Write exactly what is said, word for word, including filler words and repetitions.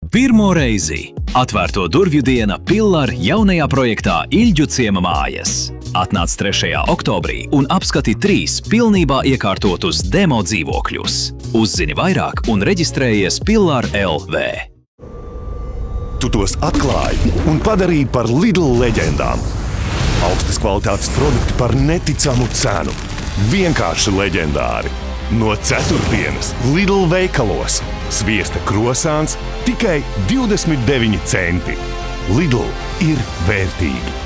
Pirmo reizi atvērto durvju diena Pillar jaunajā projektā Ilģu ciema mājas. Atnāc trešajā oktobrī un apskati trīs pilnībā iekārtotus demo dzīvokļus. Uzzini vairāk un reģistrējies Pillar L V. Tu tos atklāji un padarīji par Lidl leģendām. Augstas kvalitātes produkti par neticamu cenu. Vienkārši leģendāri. No ceturtdienas Lidl veikalos sviesta krosāns tikai divdesmit deviņi centi. Lidl ir vērtīgi.